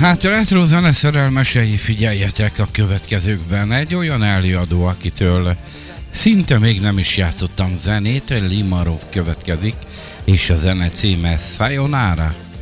Hát retro zene szerelmesei, figyeljetek a következőkben. Egy olyan előadó, akitől szinte még nem is játszottam zenét, Limarov következik, és a zene címe Sayonara.